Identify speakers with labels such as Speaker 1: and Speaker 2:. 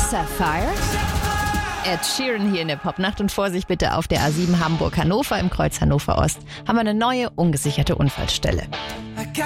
Speaker 1: Sapphire? Ed Sheeran hier in der Popnacht und Vorsicht bitte auf der A7 Hamburg-Hannover im Kreuz Hannover Ost haben wir eine neue ungesicherte Unfallstelle.